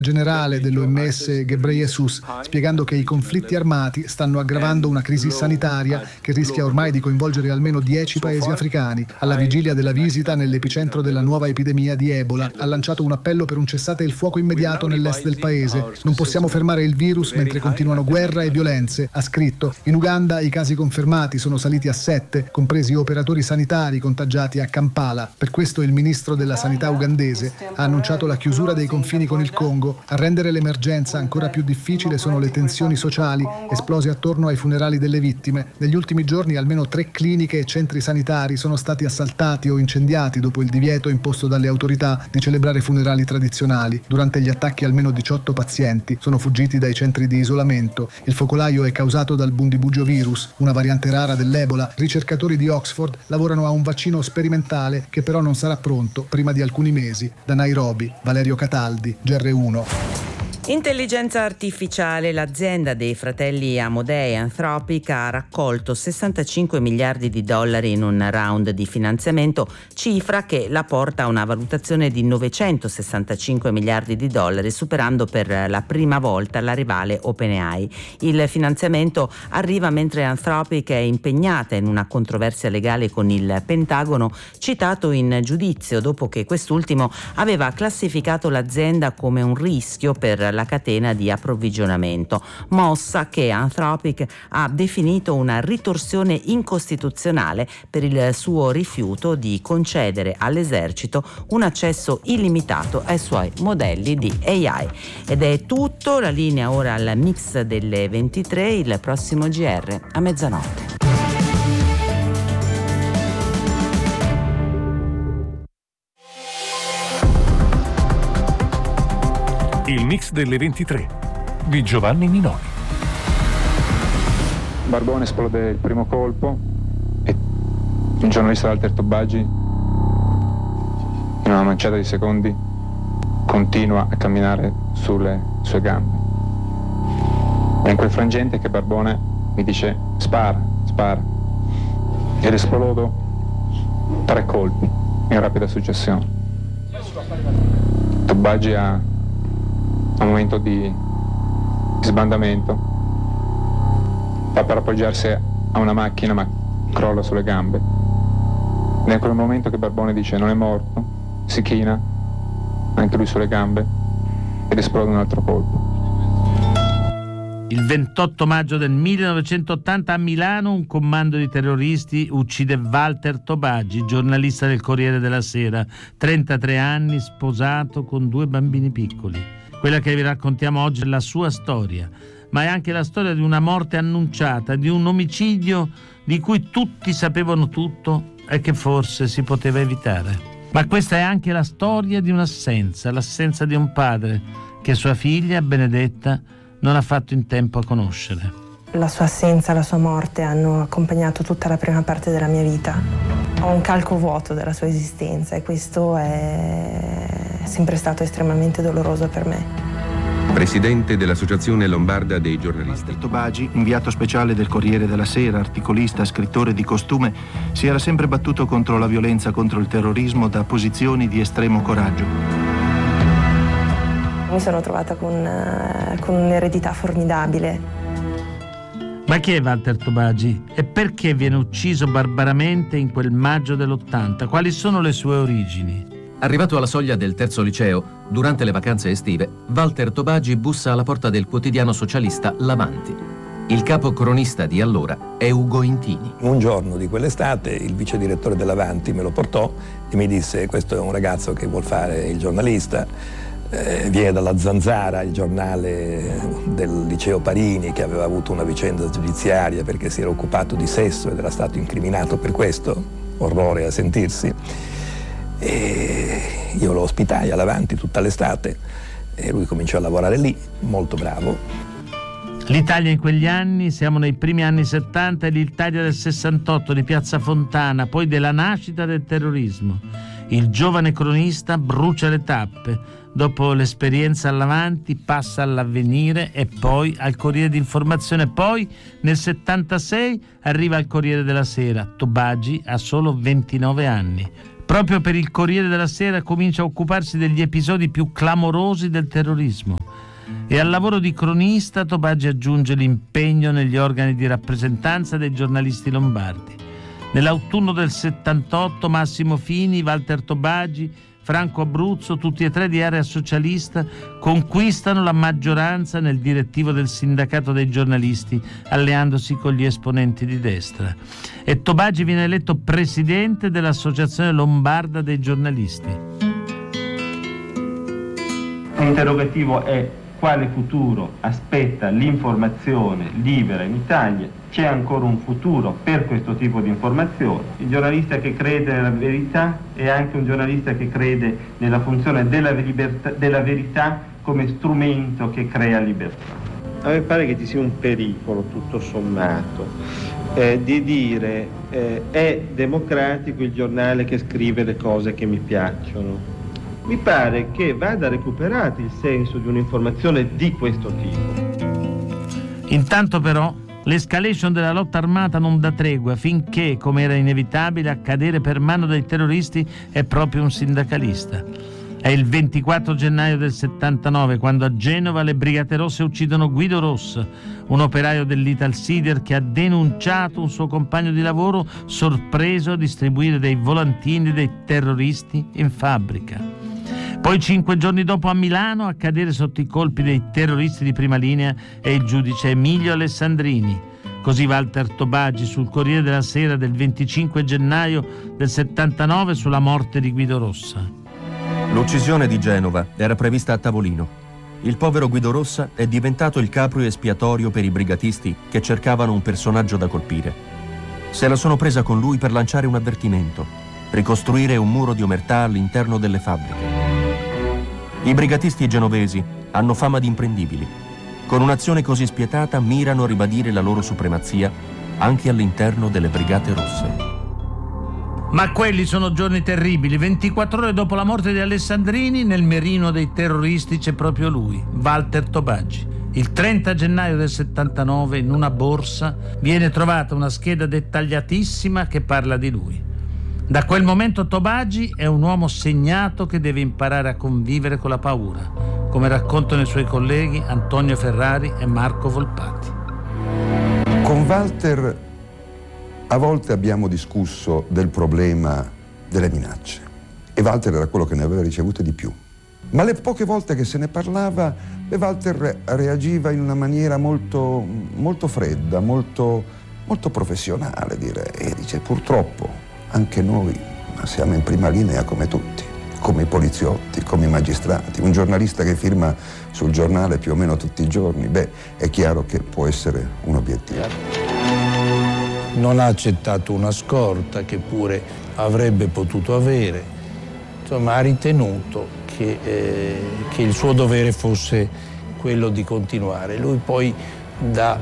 generale dell'OMS Ghebreyesus, spiegando che i conflitti armati stanno aggravando una crisi sanitaria che rischia ormai di coinvolgere almeno 10 paesi africani. Alla vigilia della visita nell'epicentro della nuova epidemia di Ebola, ha lanciato un appello per un cessate il fuoco immediato nell'est del paese. Non possiamo fermare il virus mentre continuano guerra e violenze, ha scritto. In Uganda i casi confermati sono saliti a 7, compresi operatori sanitari contagiati a Kampala. Per questo il ministro della sanità ugandese ha annunciato la chiusura dei confini con il Congo. A rendere l'emergenza ancora più difficile sono le tensioni sociali esplose attorno ai funerali delle vittime. Negli ultimi giorni almeno 3 cliniche e centri sanitari sono stati assaltati o incendiati dopo il divieto imposto dalle autorità di celebrare funerali tradizionali. Durante gli attacchi almeno 18 pazienti sono fuggiti dai centri di isolamento. Il focolaio è causato dal bundibugyo virus, una variante rara dell'Ebola. Ricercatori di Oxford lavorano a un vaccino sperimentale che però non sarà pronto prima di alcuni mesi. Da Nairobi, Valerio Cataldi, GR1. Intelligenza artificiale. L'azienda dei fratelli Amodei Anthropic ha raccolto 65 miliardi di dollari in un round di finanziamento, cifra che la porta a una valutazione di 965 miliardi di dollari, superando per la prima volta la rivale OpenAI. Il finanziamento arriva mentre Anthropic è impegnata in una controversia legale con il Pentagono, citato in giudizio dopo che quest'ultimo aveva classificato l'azienda come un rischio per la catena di approvvigionamento, mossa che Anthropic ha definito una ritorsione incostituzionale per il suo rifiuto di concedere all'esercito un accesso illimitato ai suoi modelli di AI. Ed è tutto, la linea ora al mix delle 23, il prossimo GR a mezzanotte. Il mix delle 23 di Giovanni Minoli. Barbone esplode il primo colpo e il giornalista Walter Tobagi, in una manciata di secondi, continua a camminare sulle sue gambe. È in quel frangente che Barbone mi dice spara, spara, ed esplodo 3 colpi in rapida successione. Tobagi ha un momento di sbandamento, fa per appoggiarsi a una macchina ma crolla sulle gambe. Ed è in quel momento che Barbone dice non è morto, si china anche lui sulle gambe ed esplode un altro colpo. Il 28 maggio del 1980 a Milano un commando di terroristi uccide Walter Tobagi, giornalista del Corriere della Sera, 33 anni, sposato con 2 bambini piccoli. Quella che vi raccontiamo oggi è la sua storia, ma è anche la storia di una morte annunciata, di un omicidio di cui tutti sapevano tutto e che forse si poteva evitare. Ma questa è anche la storia di un'assenza, l'assenza di un padre che sua figlia, Benedetta, non ha fatto in tempo a conoscere. La sua assenza, la sua morte hanno accompagnato tutta la prima parte della mia vita. Ho un calco vuoto della sua esistenza e questo è sempre stato estremamente doloroso per me. Presidente dell'Associazione Lombarda dei Giornalisti. Walter Tobagi, inviato speciale del Corriere della Sera, articolista, scrittore di costume, si era sempre battuto contro la violenza, contro il terrorismo da posizioni di estremo coraggio. Mi sono trovata con un'eredità formidabile. Ma chi è Walter Tobagi e perché viene ucciso barbaramente in quel maggio dell'80? Quali sono le sue origini? Arrivato alla soglia del terzo liceo, durante le vacanze estive, Walter Tobagi bussa alla porta del quotidiano socialista L'Avanti. Il capo cronista di allora è Ugo Intini. Un giorno di quell'estate il vice direttore dell'Avanti me lo portò e mi disse: questo è un ragazzo che vuol fare il giornalista. Viene dalla Zanzara, il giornale del liceo Parini, che aveva avuto una vicenda giudiziaria perché si era occupato di sesso ed era stato incriminato per questo, orrore a sentirsi. E io lo ospitai all'Avanti tutta l'estate e lui cominciò a lavorare lì, molto bravo. L'Italia in quegli anni, siamo nei primi anni 70, è l'Italia del 68, di Piazza Fontana, poi della nascita del terrorismo. Il giovane cronista brucia le tappe. Dopo l'esperienza all'Avanti passa all'Avvenire e poi al Corriere d'Informazione. Poi nel 76 arriva al Corriere della Sera. Tobagi ha solo 29 anni. Proprio per il Corriere della Sera comincia a occuparsi degli episodi più clamorosi del terrorismo. E al lavoro di cronista Tobagi aggiunge l'impegno negli organi di rappresentanza dei giornalisti lombardi. Nell'autunno del 78 Massimo Fini, Walter Tobagi, Franco Abruzzo, tutti e tre di area socialista, conquistano la maggioranza nel direttivo del sindacato dei giornalisti, alleandosi con gli esponenti di destra. E Tobagi viene eletto presidente dell'Associazione Lombarda dei giornalisti. L'interrogativo è: quale futuro aspetta l'informazione libera in Italia? C'è ancora un futuro per questo tipo di informazione? Il giornalista che crede nella verità è anche un giornalista che crede nella funzione della verità come strumento che crea libertà. A me pare che ci sia un pericolo, tutto sommato, di dire è democratico il giornale che scrive le cose che mi piacciono. Mi pare che vada recuperato il senso di un'informazione di questo tipo. Intanto però l'escalation della lotta armata non dà tregua finché, come era inevitabile, a cadere per mano dei terroristi è proprio un sindacalista. È il 24 gennaio del 79 quando a Genova le Brigate Rosse uccidono Guido Rossa, un operaio dell'Italsider che ha denunciato un suo compagno di lavoro sorpreso a distribuire dei volantini dei terroristi in fabbrica. Poi 5 giorni dopo a Milano a cadere sotto i colpi dei terroristi di prima linea è il giudice Emilio Alessandrini. Così Walter Tobagi sul Corriere della Sera del 25 gennaio del 79 sulla morte di Guido Rossa. L'uccisione di Genova era prevista a tavolino. Il povero Guido Rossa è diventato il capro espiatorio per i brigatisti che cercavano un personaggio da colpire. Se la sono presa con lui per lanciare un avvertimento, ricostruire un muro di omertà all'interno delle fabbriche. I brigatisti genovesi hanno fama di imprendibili. Con un'azione così spietata mirano a ribadire la loro supremazia anche all'interno delle Brigate Rosse. Ma quelli sono giorni terribili. 24 ore dopo la morte di Alessandrini, nel mirino dei terroristi c'è proprio lui, Walter Tobagi. Il 30 gennaio del 79 in una borsa viene trovata una scheda dettagliatissima che parla di lui. Da quel momento Tobagi è un uomo segnato che deve imparare a convivere con la paura, come raccontano i suoi colleghi Antonio Ferrari e Marco Volpati. Con Walter a volte abbiamo discusso del problema delle minacce e Walter era quello che ne aveva ricevute di più. Ma le poche volte che se ne parlava, Walter reagiva in una maniera molto, molto fredda, molto professionale, direi. E dice: purtroppo anche noi siamo in prima linea come tutti, come i poliziotti, come i magistrati. Un giornalista che firma sul giornale più o meno tutti i giorni, è chiaro che può essere un obiettivo. Non ha accettato una scorta che pure avrebbe potuto avere. Insomma, ha ritenuto che il suo dovere fosse quello di continuare. Lui poi, da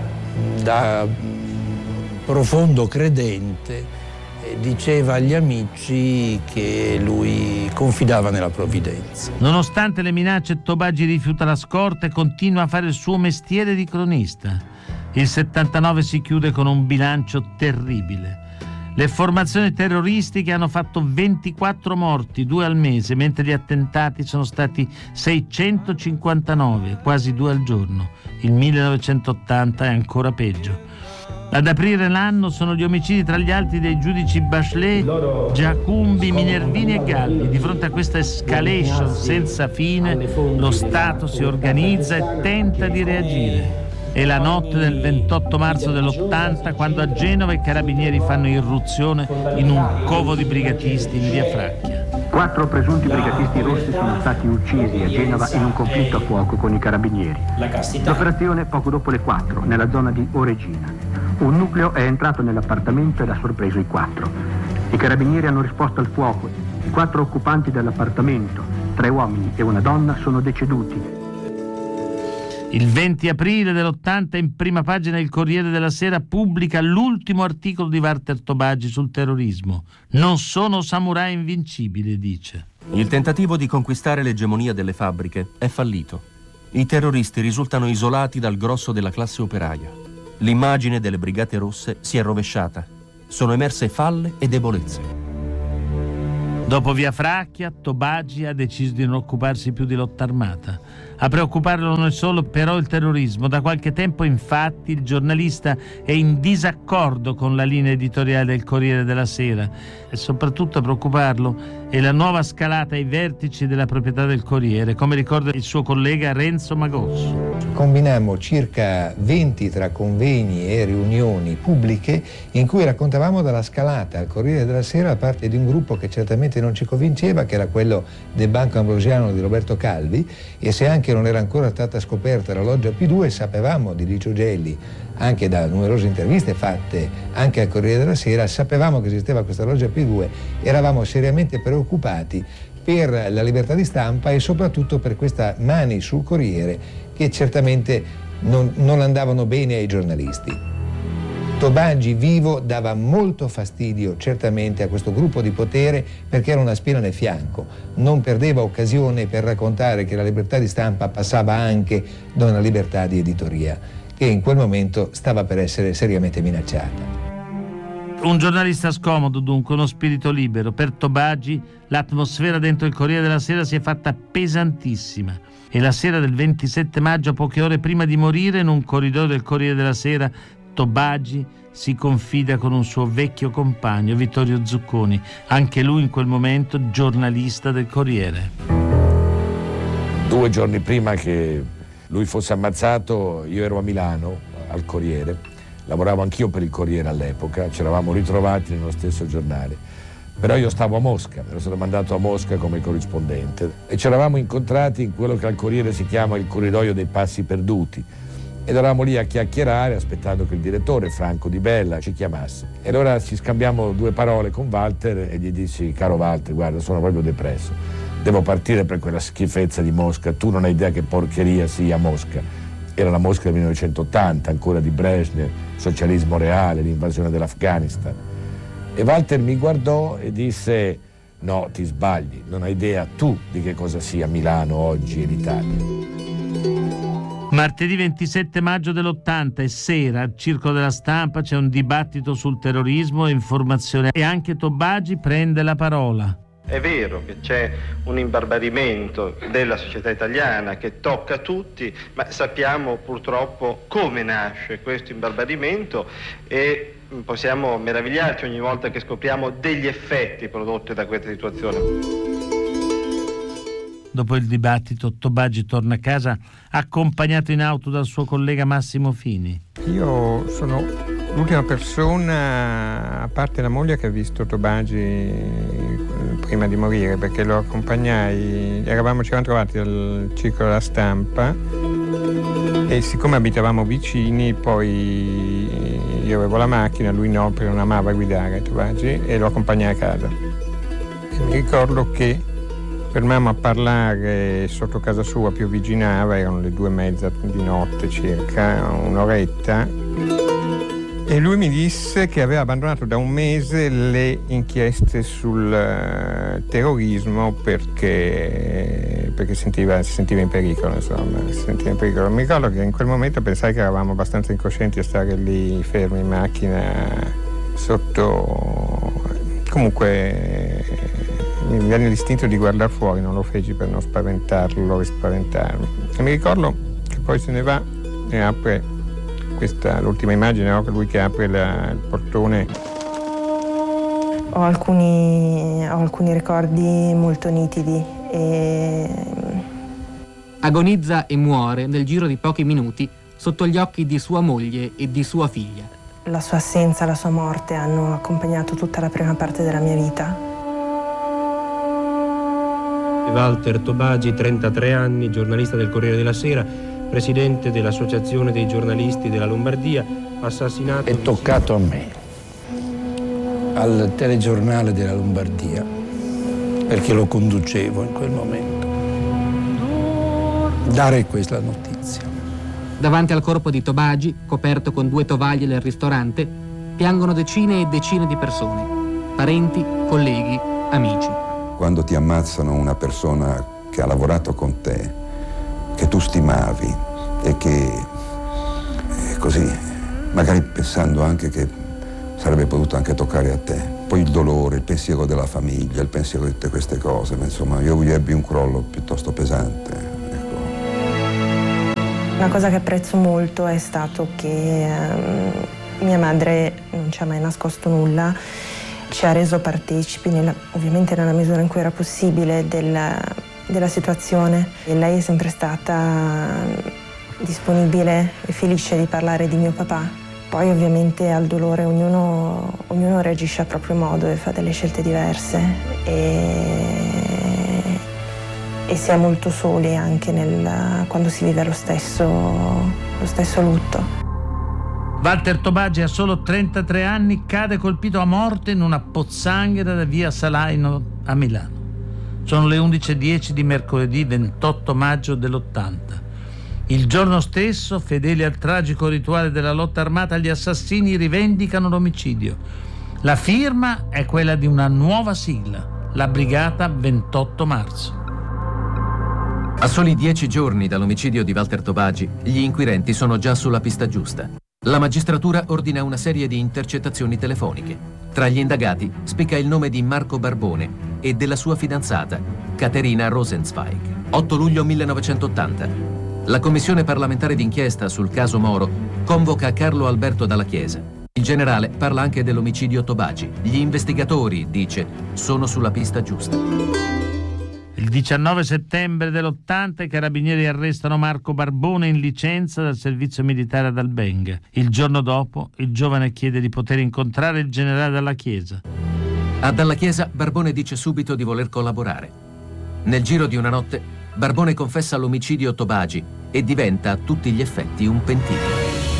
profondo credente, diceva agli amici che lui confidava nella provvidenza. Nonostante le minacce, Tobagi rifiuta la scorta e continua a fare il suo mestiere di cronista. Il 79 si chiude con un bilancio terribile. Le formazioni terroristiche hanno fatto 24 morti, 2 al mese, mentre gli attentati sono stati 659, quasi 2 al giorno. Il 1980 è ancora peggio. Ad aprire l'anno sono gli omicidi tra gli altri dei giudici Bachelet, Giacumbi, Minervini e Galli. Di fronte a questa escalation senza fine, lo Stato si organizza e tenta di reagire. È la notte del 28 marzo dell'80 quando a Genova i carabinieri fanno irruzione in un covo di brigatisti in via Fracchia. 4 presunti brigatisti rossi sono stati uccisi a Genova in un conflitto a fuoco con i carabinieri. L'operazione poco dopo le 4 nella zona di Oregina. Un nucleo è entrato nell'appartamento ed ha sorpreso i 4. I carabinieri hanno risposto al fuoco. I 4 occupanti dell'appartamento, 3 uomini e una donna, sono deceduti. Il 20 aprile dell'80 in prima pagina il Corriere della Sera pubblica l'ultimo articolo di Walter Tobagi sul terrorismo. Non sono samurai invincibili, dice. Il tentativo di conquistare l'egemonia delle fabbriche è fallito. I terroristi risultano isolati dal grosso della classe operaia. L'immagine delle Brigate Rosse si è rovesciata. Sono emerse falle e debolezze. Dopo Via Fracchia, Tobagi ha deciso di non occuparsi più di lotta armata. A preoccuparlo non è solo però il terrorismo. Da qualche tempo, infatti, il giornalista è in disaccordo con la linea editoriale del Corriere della Sera e soprattutto a preoccuparlo è la nuova scalata ai vertici della proprietà del Corriere, come ricorda il suo collega Renzo Magosso. Combinammo circa 20 tra convegni e riunioni pubbliche in cui raccontavamo della scalata al Corriere della Sera da parte di un gruppo che certamente non ci convinceva, che era quello del Banco Ambrosiano di Roberto Calvi, e se anche non era ancora stata scoperta la loggia P2, sapevamo di Licio Gelli, anche da numerose interviste fatte anche al Corriere della Sera, sapevamo che esisteva questa loggia P2, eravamo seriamente preoccupati per la libertà di stampa e soprattutto per questa mani sul Corriere che certamente non andavano bene ai giornalisti. Tobagi vivo dava molto fastidio certamente a questo gruppo di potere perché era una spina nel fianco, non perdeva occasione per raccontare che la libertà di stampa passava anche da una libertà di editoria, che in quel momento stava per essere seriamente minacciata. Un giornalista scomodo dunque, uno spirito libero. Per Tobagi l'atmosfera dentro il Corriere della Sera si è fatta pesantissima e la sera del 27 maggio, poche ore prima di morire, in un corridoio del Corriere della Sera, Tobagi si confida con un suo vecchio compagno, Vittorio Zucconi, anche lui in quel momento giornalista del Corriere. 2 giorni prima che lui fosse ammazzato, io ero a Milano al Corriere, lavoravo anch'io per il Corriere all'epoca, ci eravamo ritrovati nello stesso giornale, però io stavo a Mosca, ero stato mandato a Mosca come corrispondente e ci eravamo incontrati in quello che al Corriere si chiama il corridoio dei passi perduti. Ed eravamo lì a chiacchierare aspettando che il direttore Franco Di Bella ci chiamasse. E allora ci scambiamo 2 parole con Walter e gli dissi: caro Walter, guarda, sono proprio depresso, devo partire per quella schifezza di Mosca, tu non hai idea che porcheria sia Mosca. Era la Mosca del 1980, ancora di Brezhnev, socialismo reale, l'invasione dell'Afghanistan. E Walter mi guardò e disse: no, ti sbagli, non hai idea tu di che cosa sia Milano oggi e l'Italia. Martedì 27 maggio dell'80 e sera al Circolo della Stampa c'è un dibattito sul terrorismo e informazione e anche Tobagi prende la parola. È vero che c'è un imbarbarimento della società italiana che tocca tutti, ma sappiamo purtroppo come nasce questo imbarbarimento e possiamo meravigliarci ogni volta che scopriamo degli effetti prodotti da questa situazione. Dopo il dibattito Tobagi torna a casa accompagnato in auto dal suo collega Massimo Fini. Io sono l'ultima persona, a parte la moglie, che ha visto Tobagi prima di morire, perché lo accompagnai, ci eravamo trovati al Circolo della Stampa e siccome abitavamo vicini, poi io avevo la macchina, lui no, perché non amava guidare Tobagi, e lo accompagnai a casa. E mi ricordo che fermammo a parlare sotto casa sua, piovigginava, erano le 2:30 di notte circa, un'oretta, e lui mi disse che aveva abbandonato da 1 mese le inchieste sul terrorismo perché si sentiva in pericolo, insomma, si sentiva in pericolo. Mi ricordo che in quel momento pensai che eravamo abbastanza incoscienti a stare lì fermi in macchina sotto. Comunque mi venne l'istinto di guardare fuori, non lo feci per non spaventarlo e spaventarmi. E mi ricordo che poi se ne va e apre l'ultima immagine, no? Lui che apre il portone. Ho alcuni ricordi molto nitidi e... Agonizza e muore nel giro di pochi minuti sotto gli occhi di sua moglie e di sua figlia. La sua assenza, la sua morte hanno accompagnato tutta la prima parte della mia vita. Walter Tobagi, 33 anni, giornalista del Corriere della Sera, presidente dell'Associazione dei giornalisti della Lombardia, assassinato... È toccato a me, al telegiornale della Lombardia, perché lo conducevo in quel momento, dare questa notizia. Davanti al corpo di Tobagi, coperto con 2 tovaglie del ristorante, piangono decine e decine di persone, parenti, colleghi, amici. Quando ti ammazzano una persona che ha lavorato con te, che tu stimavi e che così, magari pensando anche che sarebbe potuto anche toccare a te. Poi il dolore, il pensiero della famiglia, il pensiero di tutte queste cose, ma insomma io ebbi un crollo piuttosto pesante. Ecco. Una cosa che apprezzo molto è stato che mia madre non ci ha mai nascosto nulla, ci ha reso partecipi, ovviamente nella misura in cui era possibile, della situazione. E lei è sempre stata disponibile e felice di parlare di mio papà. Poi ovviamente al dolore ognuno reagisce a proprio modo e fa delle scelte diverse e si è molto soli anche quando si vive lo stesso lutto. Walter Tobagi, a solo 33 anni, cade colpito a morte in una pozzanghera da via Salaino a Milano. Sono le 11:10 di mercoledì 28 maggio dell'80. Il giorno stesso, fedeli al tragico rituale della lotta armata, gli assassini rivendicano l'omicidio. La firma è quella di una nuova sigla, la Brigata 28 marzo. A soli 10 giorni dall'omicidio di Walter Tobagi, gli inquirenti sono già sulla pista giusta. La magistratura ordina una serie di intercettazioni telefoniche. Tra gli indagati spicca il nome di Marco Barbone e della sua fidanzata, Caterina Rosenzweig. 8 luglio 1980. La commissione parlamentare d'inchiesta sul caso Moro convoca Carlo Alberto Dalla Chiesa. Il generale parla anche dell'omicidio Tobagi. Gli investigatori, dice, sono sulla pista giusta. Il 19 settembre dell'80 i carabinieri arrestano Marco Barbone in licenza dal servizio militare ad Albenga. Il giorno dopo il giovane chiede di poter incontrare il generale Dalla Chiesa. A Dalla Chiesa Barbone dice subito di voler collaborare. Nel giro di una notte Barbone confessa l'omicidio Tobagi e diventa a tutti gli effetti un pentito.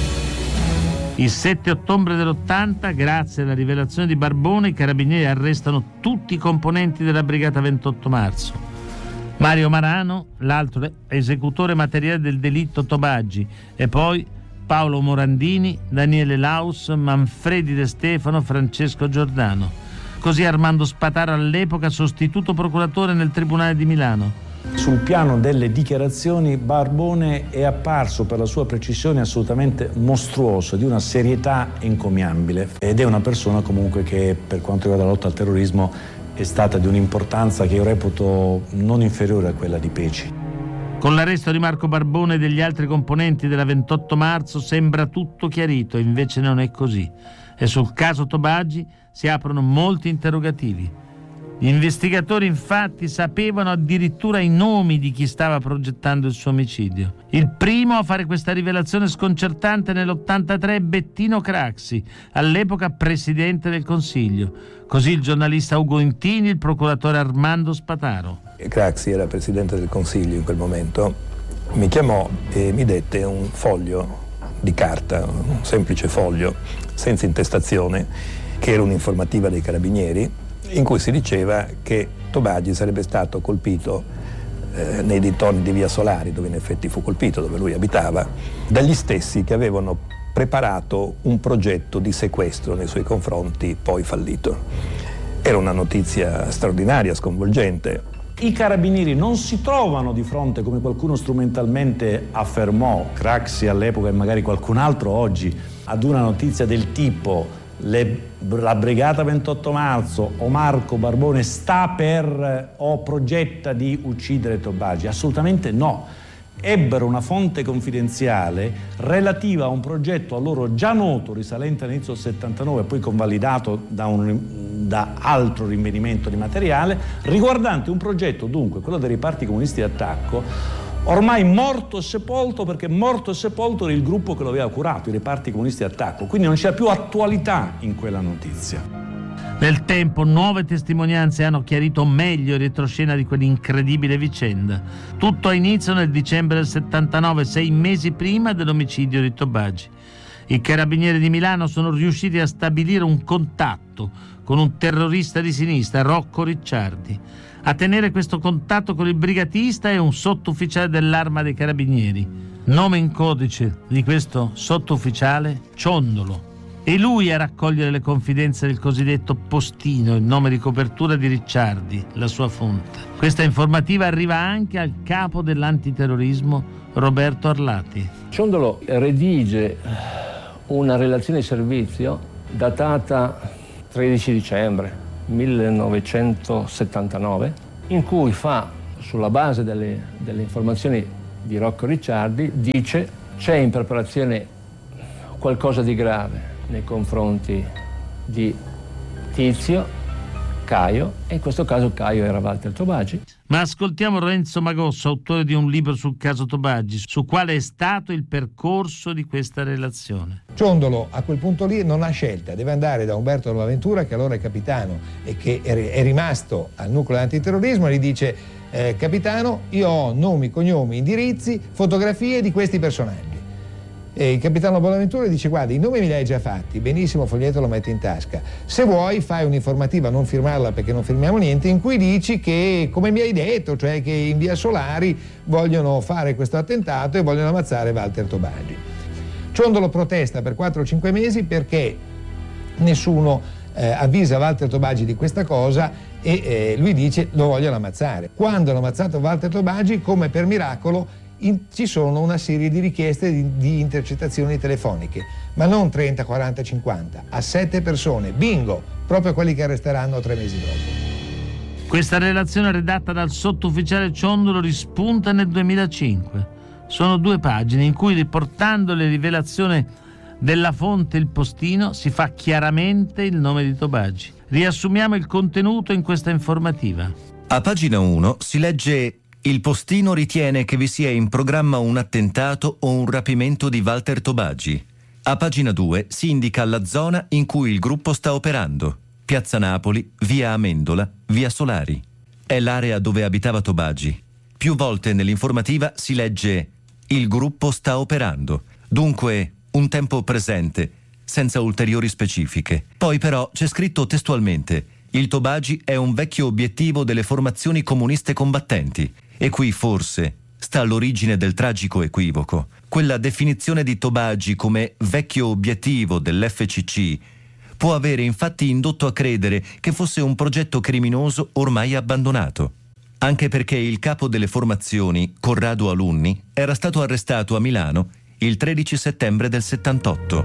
Il 7 ottobre dell'80, grazie alla rivelazione di Barbone, i carabinieri arrestano tutti i componenti della Brigata 28 marzo. Mario Marano, l'altro esecutore materiale del delitto Tobagi, e poi Paolo Morandini, Daniele Laus, Manfredi De Stefano, Francesco Giordano. Così Armando Spataro, all'epoca sostituto procuratore nel Tribunale di Milano. Sul piano delle dichiarazioni Barbone è apparso per la sua precisione assolutamente mostruoso, di una serietà encomiabile, ed è una persona comunque che per quanto riguarda la lotta al terrorismo è stata di un'importanza che io reputo non inferiore a quella di Peci. Con l'arresto di Marco Barbone e degli altri componenti della 28 marzo sembra tutto chiarito, e invece non è così. E sul caso Tobagi si aprono molti interrogativi. Gli investigatori infatti sapevano addirittura i nomi di chi stava progettando il suo omicidio. Il primo a fare questa rivelazione sconcertante nell'83 è Bettino Craxi, all'epoca presidente del Consiglio. Così il giornalista Ugo Intini, il procuratore Armando Spataro. Craxi era presidente del Consiglio in quel momento, mi chiamò e mi dette un foglio di carta, un semplice foglio senza intestazione, che era un'informativa dei carabinieri, in cui si diceva che Tobagi sarebbe stato colpito nei dintorni di via Solari, dove in effetti fu colpito, dove lui abitava, dagli stessi che avevano preparato un progetto di sequestro nei suoi confronti, poi fallito. Era una notizia straordinaria, sconvolgente. I carabinieri non si trovano di fronte, come qualcuno strumentalmente affermò, Craxi all'epoca e magari qualcun altro oggi, ad una notizia del tipo: la Brigata 28 marzo o Marco Barbone sta per o progetta di uccidere Tobagi. Assolutamente no. Ebbero una fonte confidenziale relativa a un progetto a loro già noto, risalente all'inizio del 79 e poi convalidato da altro rinvenimento di materiale, riguardante un progetto, dunque quello dei reparti comunisti d'attacco, ormai morto e sepolto, perché morto e sepolto era il gruppo che lo aveva curato, i reparti comunisti d'attacco, quindi non c'era più attualità in quella notizia. Nel tempo nuove testimonianze hanno chiarito meglio il retroscena di quell'incredibile vicenda. Tutto ha inizio nel dicembre del 79, 6 mesi prima dell'omicidio di Tobagi. I carabinieri di Milano sono riusciti a stabilire un contatto con un terrorista di sinistra, Rocco Ricciardi. A tenere questo contatto con il brigatista è un sottufficiale dell'Arma dei Carabinieri. Nome in codice di questo sottufficiale, Ciondolo. E lui a raccogliere le confidenze del cosiddetto postino, il nome di copertura di Ricciardi, la sua fonte. Questa informativa arriva anche al capo dell'antiterrorismo, Roberto Arlati. Ciondolo redige una relazione di servizio datata 13 dicembre 1979, in cui fa, sulla base delle informazioni di Rocco Ricciardi, dice: c'è in preparazione qualcosa di grave nei confronti di Tizio, Caio, e in questo caso Caio era Walter Tobagi. Ma ascoltiamo Renzo Magosso, autore di un libro sul caso Tobagi, su quale è stato il percorso di questa relazione. Ciondolo a quel punto lì non ha scelta, deve andare da Umberto Bonaventura, che allora è capitano e che è rimasto al nucleo antiterrorismo, e gli dice: capitano, io ho nomi, cognomi, indirizzi, fotografie di questi personaggi. E il capitano Bonaventura dice: guarda, i nomi me li hai già fatti, benissimo, foglietto lo metti in tasca. Se vuoi fai un'informativa, non firmarla perché non firmiamo niente, in cui dici che, come mi hai detto, cioè che in via Solari vogliono fare questo attentato e vogliono ammazzare Walter Tobagi. Ciondolo protesta per 4 o 5 mesi perché nessuno avvisa Walter Tobagi di questa cosa e lui dice: lo vogliono ammazzare. Quando hanno ammazzato Walter Tobagi, come per miracolo, ci sono una serie di richieste di intercettazioni telefoniche, ma non 30, 40, 50, a 7 persone, bingo, proprio quelli che arresteranno 3 mesi dopo. Questa relazione, redatta dal sottufficiale Ciondolo, rispunta nel 2005. Sono 2 pagine in cui, riportando le rivelazioni della fonte Il Postino, si fa chiaramente il nome di Tobagi. Riassumiamo il contenuto in questa informativa. A pagina 1 si legge: Il Postino ritiene che vi sia in programma un attentato o un rapimento di Walter Tobagi. A pagina 2 si indica la zona in cui il gruppo sta operando: Piazza Napoli, via Amendola, via Solari. È l'area dove abitava Tobagi. Più volte nell'informativa si legge: il gruppo sta operando. Dunque, un tempo presente, senza ulteriori specifiche. Poi però c'è scritto testualmente: il Tobagi è un vecchio obiettivo delle formazioni comuniste combattenti. E qui forse sta l'origine del tragico equivoco. Quella definizione di Tobagi come vecchio obiettivo dell'FCC può avere infatti indotto a credere che fosse un progetto criminoso ormai abbandonato. Anche perché il capo delle formazioni, Corrado Alunni, era stato arrestato a Milano il 13 settembre del 78.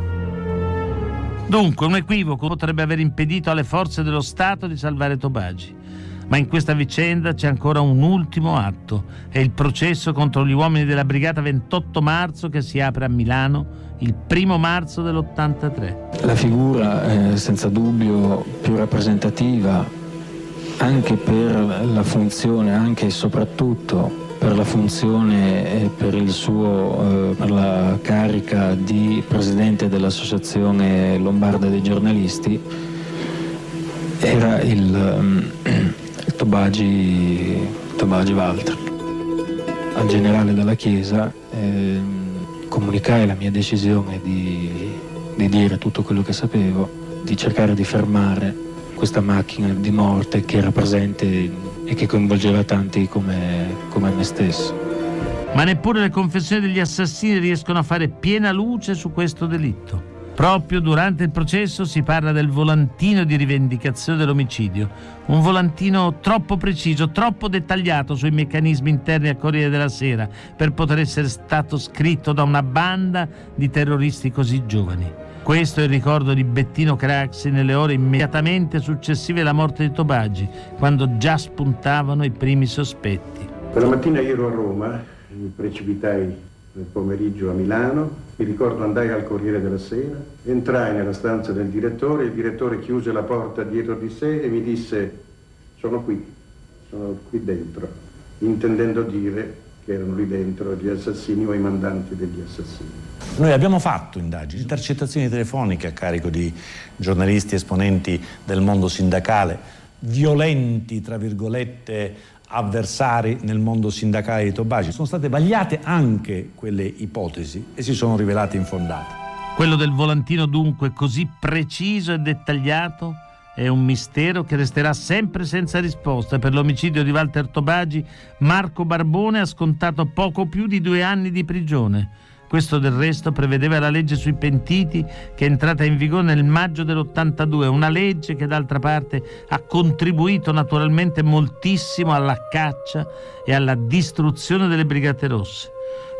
Dunque, un equivoco potrebbe aver impedito alle forze dello Stato di salvare Tobagi. Ma in questa vicenda c'è ancora un ultimo atto. È il processo contro gli uomini della Brigata 28 marzo che si apre a Milano il 1 marzo dell'83. La figura è senza dubbio più rappresentativa anche per la funzione, anche e soprattutto per la funzione e per la carica di presidente dell'Associazione Lombarda dei Giornalisti. Era il Tobagi Walter. Al generale della Chiesa comunicai la mia decisione di dire tutto quello che sapevo, di cercare di fermare questa macchina di morte che era presente e che coinvolgeva tanti come me stesso. Ma neppure le confessioni degli assassini riescono a fare piena luce su questo delitto. Proprio durante il processo si parla del volantino di rivendicazione dell'omicidio, un volantino troppo preciso, troppo dettagliato sui meccanismi interni al Corriere della Sera per poter essere stato scritto da una banda di terroristi così giovani. Questo è il ricordo di Bettino Craxi nelle ore immediatamente successive alla morte di Tobagi, quando già spuntavano i primi sospetti. Quella mattina ero a Roma, mi precipitai nel pomeriggio a Milano, mi ricordo andai al Corriere della Sera, entrai nella stanza del direttore, il direttore chiuse la porta dietro di sé e mi disse: sono qui dentro, intendendo dire che erano lì dentro gli assassini o i mandanti degli assassini. Noi abbiamo fatto indagini, intercettazioni telefoniche a carico di giornalisti, esponenti del mondo sindacale, violenti, tra virgolette, avversari nel mondo sindacale di Tobagi. Sono state vagliate anche quelle ipotesi e si sono rivelate infondate. Quello del volantino, dunque, così preciso e dettagliato, è un mistero che resterà sempre senza risposta. Per l'omicidio di Walter Tobagi, Marco Barbone ha scontato poco più di 2 anni di prigione. Questo del resto prevedeva la legge sui pentiti, che è entrata in vigore nel maggio dell'82, una legge che d'altra parte ha contribuito naturalmente moltissimo alla caccia e alla distruzione delle Brigate Rosse.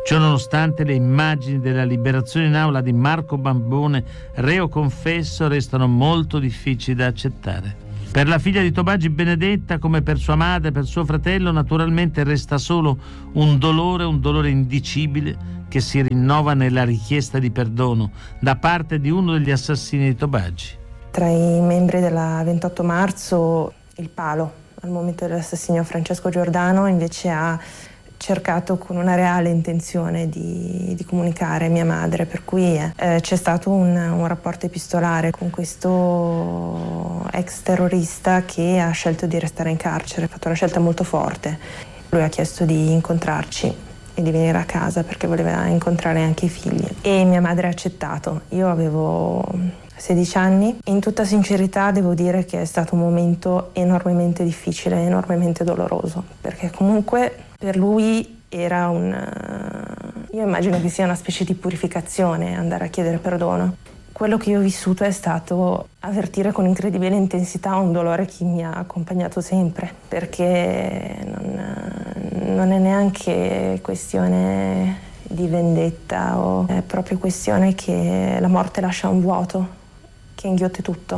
Ciononostante, le immagini della liberazione in aula di Marco Bambone, reo confesso, restano molto difficili da accettare. Per la figlia di Tobagi, Benedetta, come per sua madre, per suo fratello, naturalmente resta solo un dolore indicibile che si rinnova nella richiesta di perdono da parte di uno degli assassini di Tobagi. Tra i membri della 28 marzo, il palo, al momento dell'assassinio Francesco Giordano, invece ha cercato con una reale intenzione di comunicare a mia madre, per cui c'è stato un rapporto epistolare con questo ex terrorista che ha scelto di restare in carcere, ha fatto una scelta molto forte. Lui ha chiesto di incontrarci e di venire a casa perché voleva incontrare anche i figli e mia madre ha accettato. Io avevo 16 anni. In tutta sincerità devo dire che è stato un momento enormemente difficile, enormemente doloroso, perché comunque per lui era io immagino che sia una specie di purificazione andare a chiedere perdono. Quello che io ho vissuto è stato avvertire con incredibile intensità un dolore che mi ha accompagnato sempre, perché non è neanche questione di vendetta, è proprio questione che la morte lascia un vuoto che inghiotte tutto.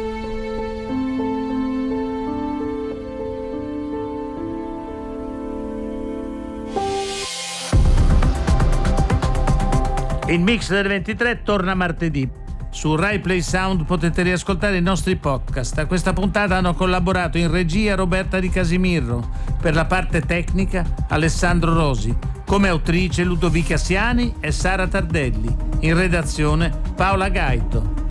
Il Mix delle 23 torna martedì. Su Rai Play Sound potete riascoltare i nostri podcast. A questa puntata hanno collaborato in regia Roberta Di Casimirro, per la parte tecnica Alessandro Rosi, come autrice Ludovica Siani e Sara Tardelli, in redazione Paola Gaito.